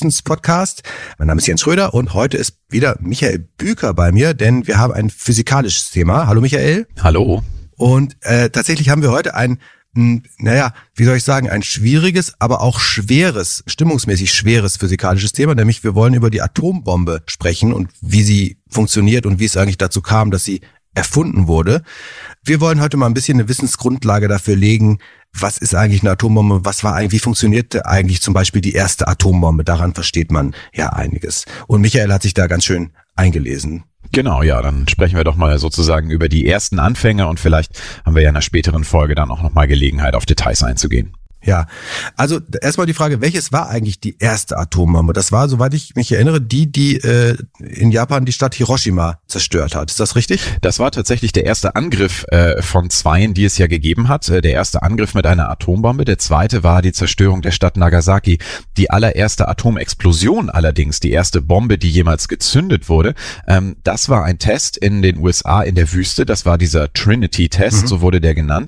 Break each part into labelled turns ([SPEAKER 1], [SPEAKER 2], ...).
[SPEAKER 1] Wissenspodcast. Mein Name ist Jens Schröder und heute ist wieder Michael Büker bei mir, denn wir haben ein physikalisches Thema. Hallo Michael.
[SPEAKER 2] Hallo.
[SPEAKER 1] Und tatsächlich haben wir heute ein schwieriges, aber auch schweres, stimmungsmäßig schweres physikalisches Thema, nämlich wir wollen über die Atombombe sprechen und wie sie funktioniert und wie es eigentlich dazu kam, dass sie erfunden wurde. Wir wollen heute mal ein bisschen eine Wissensgrundlage dafür legen, was ist eigentlich eine Atombombe, wie funktionierte eigentlich zum Beispiel die erste Atombombe, daran versteht man ja einiges. Und Michael hat sich da ganz schön eingelesen.
[SPEAKER 2] Genau, ja, dann sprechen wir doch mal sozusagen über die ersten Anfänge und vielleicht haben wir ja in einer späteren Folge dann auch nochmal Gelegenheit, auf Details einzugehen.
[SPEAKER 1] Ja, also erstmal die Frage, welches war eigentlich die erste Atombombe? Das war, soweit ich mich erinnere, die in Japan die Stadt Hiroshima zerstört hat. Ist das richtig?
[SPEAKER 2] Das war tatsächlich der erste Angriff von zweien, die es ja gegeben hat. Der erste Angriff mit einer Atombombe. Der zweite war die Zerstörung der Stadt Nagasaki. Die allererste Atomexplosion allerdings, die erste Bombe, die jemals gezündet wurde, das war ein Test in den USA in der Wüste. Das war dieser Trinity-Test, so wurde der genannt.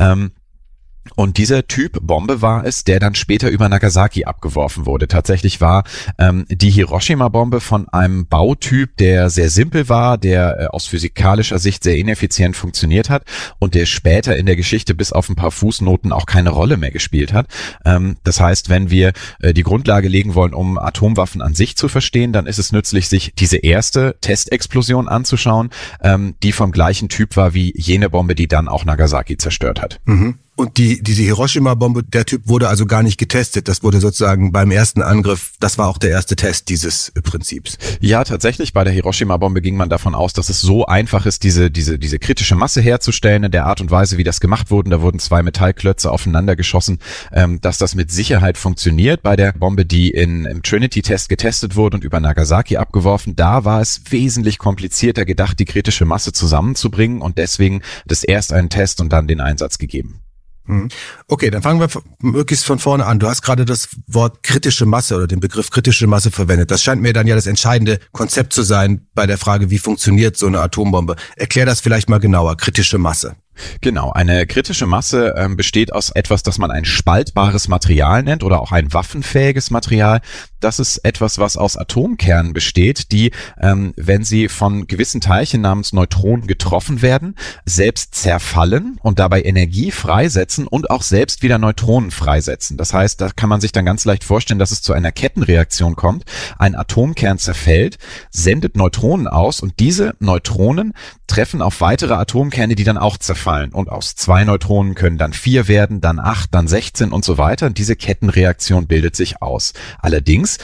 [SPEAKER 2] Und dieser Typ Bombe war es, der dann später über Nagasaki abgeworfen wurde. Tatsächlich war die Hiroshima-Bombe von einem Bautyp, der sehr simpel war, der aus physikalischer Sicht sehr ineffizient funktioniert hat und der später in der Geschichte bis auf ein paar Fußnoten auch keine Rolle mehr gespielt hat. Das heißt, wenn wir die Grundlage legen wollen, um Atomwaffen an sich zu verstehen, dann ist es nützlich, sich diese erste Testexplosion anzuschauen, die vom gleichen Typ war wie jene Bombe, die dann auch Nagasaki zerstört hat.
[SPEAKER 1] Mhm. Und diese Hiroshima-Bombe, der Typ wurde also gar nicht getestet. Das wurde sozusagen beim ersten Angriff, das war auch der erste Test dieses Prinzips.
[SPEAKER 2] Ja, tatsächlich. Bei der Hiroshima-Bombe ging man davon aus, dass es so einfach ist, diese kritische Masse herzustellen in der Art und Weise, wie das gemacht wurde. Da wurden zwei Metallklötze aufeinander geschossen, dass das mit Sicherheit funktioniert. Bei der Bombe, die im Trinity-Test getestet wurde und über Nagasaki abgeworfen, da war es wesentlich komplizierter gedacht, die kritische Masse zusammenzubringen und deswegen das erst einen Test und dann den Einsatz gegeben.
[SPEAKER 1] Okay, dann fangen wir möglichst von vorne an. Du hast gerade das Wort kritische Masse oder den Begriff kritische Masse verwendet. Das scheint mir dann ja das entscheidende Konzept zu sein bei der Frage, wie funktioniert so eine Atombombe. Erklär das vielleicht mal genauer, kritische Masse.
[SPEAKER 2] Genau, eine kritische Masse besteht aus etwas, das man ein spaltbares Material nennt oder auch ein waffenfähiges Material. Das ist etwas, was aus Atomkernen besteht, die, wenn sie von gewissen Teilchen namens Neutronen getroffen werden, selbst zerfallen und dabei Energie freisetzen und auch selbst wieder Neutronen freisetzen. Das heißt, da kann man sich dann ganz leicht vorstellen, dass es zu einer Kettenreaktion kommt. Ein Atomkern zerfällt, sendet Neutronen aus und diese Neutronen treffen auf weitere Atomkerne, die dann auch zerfallen. Und aus 2 Neutronen können dann 4 werden, dann 8, dann 16 und so weiter. Und diese Kettenreaktion bildet sich aus. Allerdings,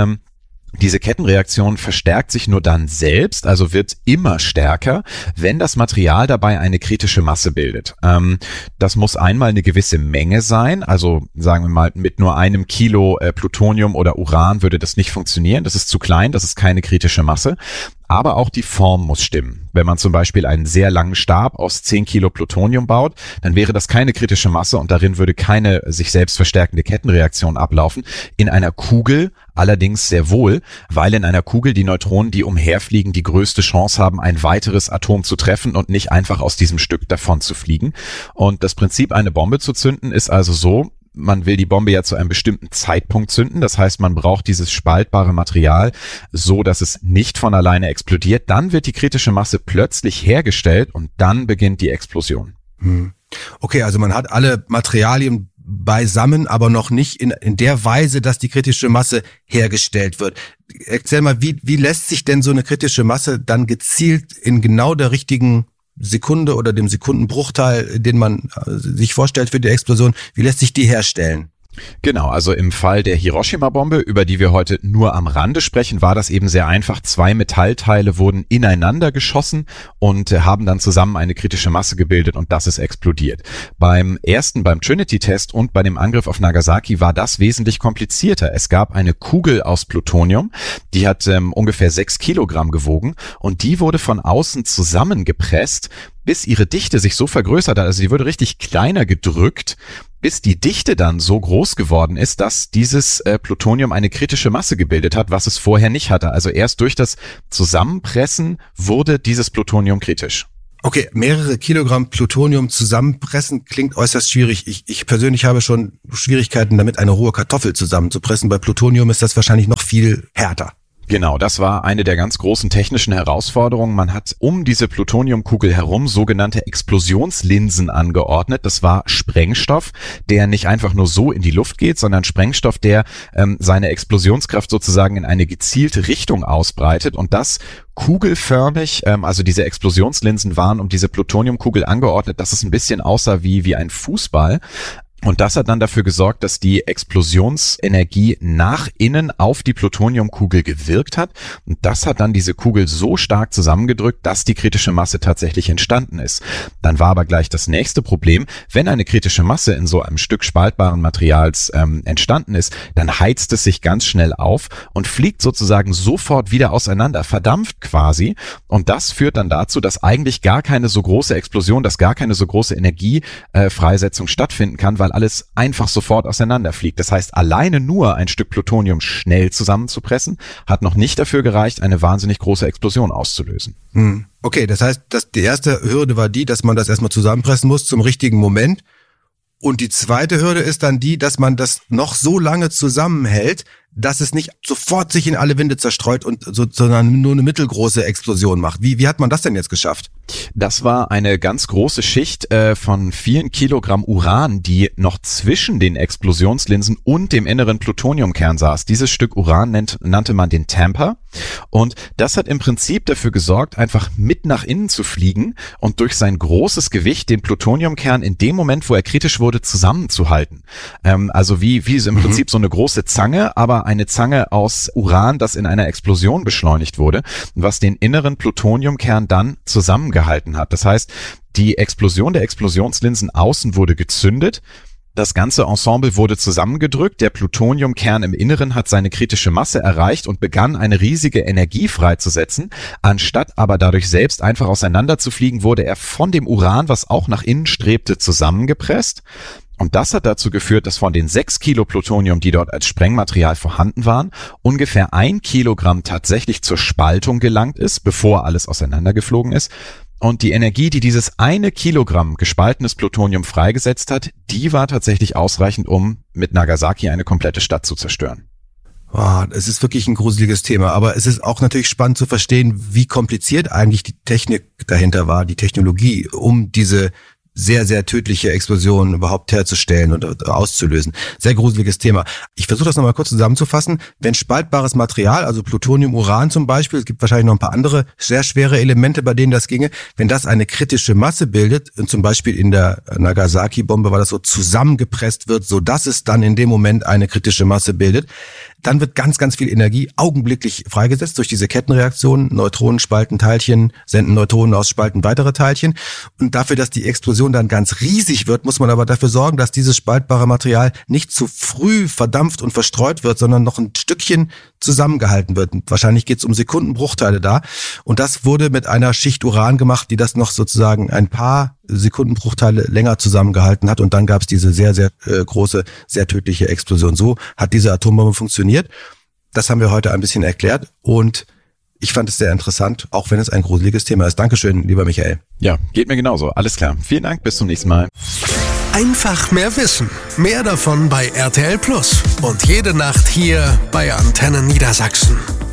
[SPEAKER 2] diese Kettenreaktion verstärkt sich nur dann selbst, also wird immer stärker, wenn das Material dabei eine kritische Masse bildet. Das muss einmal eine gewisse Menge sein, also sagen wir mal mit nur 1 Kilo Plutonium oder Uran würde das nicht funktionieren, das ist zu klein, das ist keine kritische Masse. Aber auch die Form muss stimmen. Wenn man zum Beispiel einen sehr langen Stab aus 10 Kilo Plutonium baut, dann wäre das keine kritische Masse und darin würde keine sich selbst verstärkende Kettenreaktion ablaufen. In einer Kugel allerdings sehr wohl, weil in einer Kugel die Neutronen, die umherfliegen, die größte Chance haben, ein weiteres Atom zu treffen und nicht einfach aus diesem Stück davon zu fliegen. Und das Prinzip, eine Bombe zu zünden, ist also so: Man will die Bombe ja zu einem bestimmten Zeitpunkt zünden. Das heißt, man braucht dieses spaltbare Material so, dass es nicht von alleine explodiert. Dann wird die kritische Masse plötzlich hergestellt und dann beginnt die Explosion.
[SPEAKER 1] Okay, also man hat alle Materialien beisammen, aber noch nicht in der Weise, dass die kritische Masse hergestellt wird. Erzähl mal, wie lässt sich denn so eine kritische Masse dann gezielt in genau der richtigen Sekunde oder dem Sekundenbruchteil, den man sich vorstellt für die Explosion, wie lässt sich die herstellen?
[SPEAKER 2] Genau, also im Fall der Hiroshima-Bombe, über die wir heute nur am Rande sprechen, war das eben sehr einfach. 2 Metallteile wurden ineinander geschossen und haben dann zusammen eine kritische Masse gebildet und das ist explodiert. Beim Trinity-Test und bei dem Angriff auf Nagasaki war das wesentlich komplizierter. Es gab eine Kugel aus Plutonium, die hat ungefähr 6 Kilogramm gewogen und die wurde von außen zusammengepresst, bis ihre Dichte sich so vergrößert hat, also sie wurde richtig kleiner gedrückt, bis die Dichte dann so groß geworden ist, dass dieses Plutonium eine kritische Masse gebildet hat, was es vorher nicht hatte. Also erst durch das Zusammenpressen wurde dieses Plutonium kritisch.
[SPEAKER 1] Okay, mehrere Kilogramm Plutonium zusammenpressen klingt äußerst schwierig. Ich persönlich habe schon Schwierigkeiten damit, eine rohe Kartoffel zusammenzupressen. Bei Plutonium ist das wahrscheinlich noch viel härter.
[SPEAKER 2] Genau, das war eine der ganz großen technischen Herausforderungen. Man hat um diese Plutoniumkugel herum sogenannte Explosionslinsen angeordnet. Das war Sprengstoff, der nicht einfach nur so in die Luft geht, sondern Sprengstoff, der seine Explosionskraft sozusagen in eine gezielte Richtung ausbreitet und das kugelförmig, also diese Explosionslinsen waren um diese Plutoniumkugel angeordnet, dass es ein bisschen aussah wie ein Fußball. Und das hat dann dafür gesorgt, dass die Explosionsenergie nach innen auf die Plutoniumkugel gewirkt hat. Und das hat dann diese Kugel so stark zusammengedrückt, dass die kritische Masse tatsächlich entstanden ist. Dann war aber gleich das nächste Problem, wenn eine kritische Masse in so einem Stück spaltbaren Materials entstanden ist, dann heizt es sich ganz schnell auf und fliegt sozusagen sofort wieder auseinander, verdampft quasi. Und das führt dann dazu, dass eigentlich gar keine so große Explosion, dass gar keine so große Energiefreisetzung stattfinden kann, weil alles einfach sofort auseinanderfliegt. Das heißt, alleine nur ein Stück Plutonium schnell zusammenzupressen, hat noch nicht dafür gereicht, eine wahnsinnig große Explosion auszulösen.
[SPEAKER 1] Okay, das heißt, die erste Hürde war die, dass man das erstmal zusammenpressen muss zum richtigen Moment. Und die zweite Hürde ist dann die, dass man das noch so lange zusammenhält, dass es nicht sofort sich in alle Winde zerstreut und sondern nur eine mittelgroße Explosion macht. Wie hat man das denn jetzt geschafft?
[SPEAKER 2] Das war eine ganz große Schicht von vielen Kilogramm Uran, die noch zwischen den Explosionslinsen und dem inneren Plutoniumkern saß. Dieses Stück Uran nannte man den Tamper. Und das hat im Prinzip dafür gesorgt, einfach mit nach innen zu fliegen und durch sein großes Gewicht den Plutoniumkern in dem Moment, wo er kritisch wurde, zusammenzuhalten. Also wie es im Prinzip so eine große Zange, aber eine Zange aus Uran, das in einer Explosion beschleunigt wurde, was den inneren Plutoniumkern dann zusammengehalten hat. Das heißt, die Explosion der Explosionslinsen außen wurde gezündet. Das ganze Ensemble wurde zusammengedrückt, der Plutoniumkern im Inneren hat seine kritische Masse erreicht und begann eine riesige Energie freizusetzen. Anstatt aber dadurch selbst einfach auseinanderzufliegen, wurde er von dem Uran, was auch nach innen strebte, zusammengepresst. Und das hat dazu geführt, dass von den 6 Kilo Plutonium, die dort als Sprengmaterial vorhanden waren, ungefähr 1 Kilogramm tatsächlich zur Spaltung gelangt ist, bevor alles auseinandergeflogen ist. Und die Energie, die dieses 1 Kilogramm gespaltenes Plutonium freigesetzt hat, die war tatsächlich ausreichend, um mit Nagasaki eine komplette Stadt zu zerstören.
[SPEAKER 1] Es ist wirklich ein gruseliges Thema, aber es ist auch natürlich spannend zu verstehen, wie kompliziert eigentlich die Technik dahinter war, die Technologie, um diese sehr, sehr tödliche Explosion überhaupt herzustellen und auszulösen. Sehr gruseliges Thema. Ich versuche das nochmal kurz zusammenzufassen. Wenn spaltbares Material, also Plutonium, Uran zum Beispiel, es gibt wahrscheinlich noch ein paar andere sehr schwere Elemente, bei denen das ginge, wenn das eine kritische Masse bildet, und zum Beispiel in der Nagasaki-Bombe war das so zusammengepresst wird, so dass es dann in dem Moment eine kritische Masse bildet, dann wird ganz, ganz viel Energie augenblicklich freigesetzt durch diese Kettenreaktion. Neutronen spalten Teilchen, senden Neutronen aus, spalten weitere Teilchen. Und dafür, dass die Explosion dann ganz riesig wird, muss man aber dafür sorgen, dass dieses spaltbare Material nicht zu früh verdampft und verstreut wird, sondern noch ein Stückchen zusammengehalten wird. Und wahrscheinlich geht es um Sekundenbruchteile da. Und das wurde mit einer Schicht Uran gemacht, die das noch sozusagen ein paar Sekundenbruchteile länger zusammengehalten hat. Und dann gab es diese sehr, sehr große, sehr tödliche Explosion. So hat diese Atombombe funktioniert. Das haben wir heute ein bisschen erklärt. Und ich fand es sehr interessant, auch wenn es ein gruseliges Thema ist. Dankeschön, lieber Michael.
[SPEAKER 2] Ja, geht mir genauso. Alles klar. Vielen Dank. Bis zum nächsten Mal.
[SPEAKER 3] Einfach mehr Wissen. Mehr davon bei RTL Plus. Und jede Nacht hier bei Antenne Niedersachsen.